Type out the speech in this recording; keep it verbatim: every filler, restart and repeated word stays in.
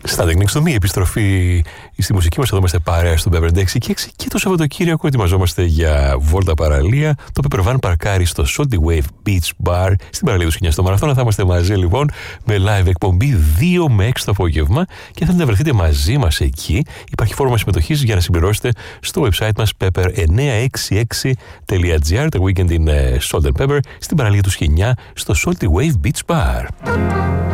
Στα Technics του Μη, επιστροφή στη μουσική μας. Εδώ είμαστε παρέα στο Pepper έξι και έξι και το Σαββατοκύριακο ετοιμαζόμαστε για βόλτα παραλία. Το Pepper Van παρκάρει στο Salty Wave Beach Bar στην παραλία του Σκηνιά στο Μαραθώνα. Θα είμαστε μαζί λοιπόν με live εκπομπή δύο με έξι το απόγευμα και θέλετε να βρεθείτε μαζί μας εκεί. Υπάρχει φόρμα συμμετοχής για να συμπληρώσετε στο website μας pepper εννιακόσια εξήντα έξι τελεία gr. Το weekend in Salt and Pepper στην παραλία του Σκηνιά στο Salty Wave Beach Bar.